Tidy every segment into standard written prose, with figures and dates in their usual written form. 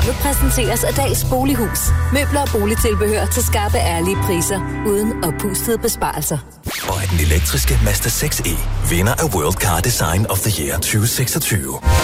Programmet præsenteres af Dags Bolighus. Møbler og boligtilbehør til skarpe, ærlige priser, uden oppustede besparelser. Og at den elektriske Mazda 6e vinder af World Car Design of the Year 2026.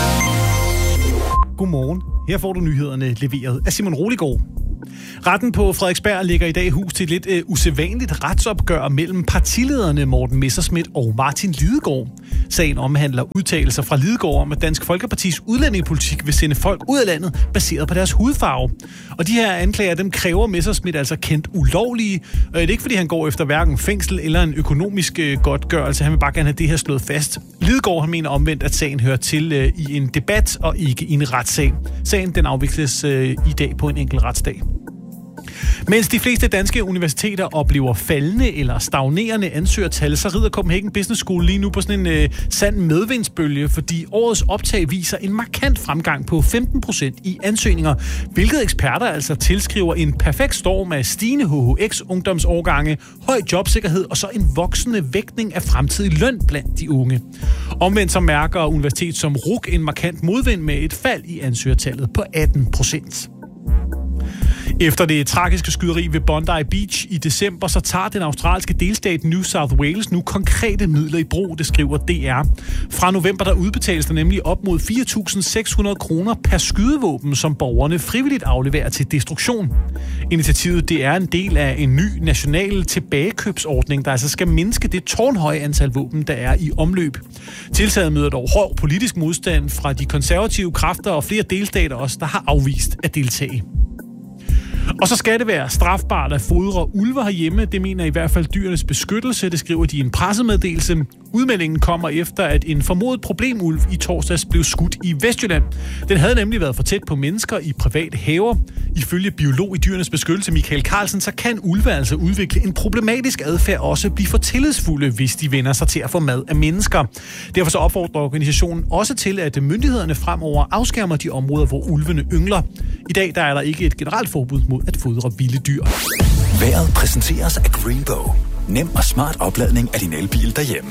Godmorgen. Her får du nyhederne leveret af Simon Roligård. Retten på Frederiksberg lægger i dag hus til et lidt usædvanligt retsopgør mellem partilederne Morten Messerschmidt og Martin Lidegaard. Sagen omhandler udtalelser fra Lidegaard om, at Dansk Folkepartis udlændingepolitik vil sende folk ud af landet baseret på deres hudfarve. Og de her anklager, dem kræver Messerschmidt altså kendt ulovlige. Og det er ikke, fordi han går efter hverken fængsel eller en økonomisk godtgørelse. Han vil bare gerne have det her slået fast. Lidegaard han mener omvendt, at sagen hører til i en debat og ikke i en retssag. Sagen den afvikles i dag på en enkelt retsdag. Mens de fleste danske universiteter oplever faldende eller stagnerende ansøgertal, så rider Copenhagen Business School lige nu på sådan en sand medvindsbølge, fordi årets optag viser en markant fremgang på 15% i ansøgninger, hvilket eksperter altså tilskriver en perfekt storm af stigende HHX-ungdomsårgange, høj jobsikkerhed og så en voksende vægtning af fremtidig løn blandt de unge. Omvendt så mærker universitet som RUC en markant modvind med et fald i ansøgertallet på 18%. Efter det tragiske skyderi ved Bondi Beach i december, så tager den australske delstat New South Wales nu konkrete midler i brug, det skriver DR. Fra november der udbetales der nemlig op mod 4.600 kroner per skydevåben, som borgerne frivilligt afleverer til destruktion. Initiativet det er en del af en ny national tilbagekøbsordning, der altså skal mindske det tårnhøje antal våben, der er i omløb. Tiltaget møder dog hård politisk modstand fra de konservative kræfter og flere delstater også, der har afvist at deltage. Og så skal det være strafbart at fodre ulve herhjemme. Det mener i hvert fald Dyrenes Beskyttelse. Det skriver de i en pressemeddelelse. Udmeldingen kommer efter, at en formodet problemulv i torsdags blev skudt i Vestjylland. Den havde nemlig været for tæt på mennesker i private haver. Ifølge biolog i Dyrenes Beskyttelse Michael Carlsen, så kan ulve altså udvikle en problematisk adfærd og også blive for tillidsfulde, hvis de vender sig til at få mad af mennesker. Derfor så opfordrer organisationen også til, at myndighederne fremover afskærmer de områder, hvor ulvene yngler. I dag der er der ikke et generelt forbud mod at fodre vilde dyr. Vejret præsenteres af Greenbow. Nem og smart opladning af din elbil derhjemme.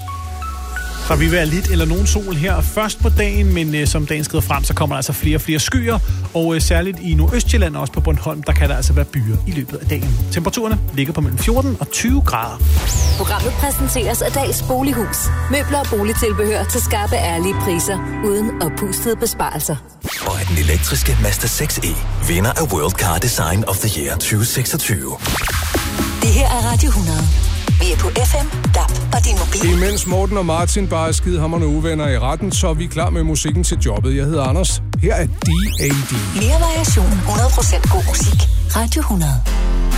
Der vil være lidt eller nogen sol her først på dagen, men som dagen skrider frem, så kommer der altså flere og flere skyer, og særligt i Nordøstjylland og også på Bornholm, der kan der altså være byer i løbet af dagen. Temperaturerne ligger på mellem 14 og 20 grader. Programmet præsenteres af Dags Bolighus. Møbler og boligtilbehør til skarpe, ærlige priser, uden oppustede besparelser. Og at den elektriske Mazda 6e vinder af World Car Design of the Year 2026. Det her er Radio 100. Vi er på FM, DAB og din mobil. Imens Morten og Martin bare er skidehamrende uvenner i retten, så er vi klar med musikken til jobbet. Jeg hedder Anders. Her er D.A.D. Mere variation, 100% god musik. Radio 100.